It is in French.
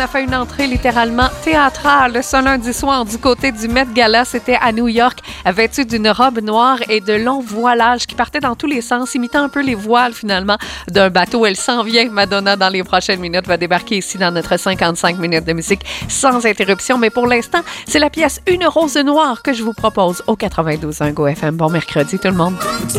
a fait une entrée littéralement théâtrale ce lundi soir du côté du Met Gala. C'était à New York, vêtue d'une robe noire et de longs voilages qui partaient dans tous les sens, imitant un peu les voiles finalement d'un bateau. Elle s'en vient, Madonna, dans les prochaines minutes, va débarquer ici dans notre 55 minutes de musique sans interruption. Mais pour l'instant, c'est la pièce Une rose noire que je vous propose au 92.1 Go FM. Bon mercredi tout le monde.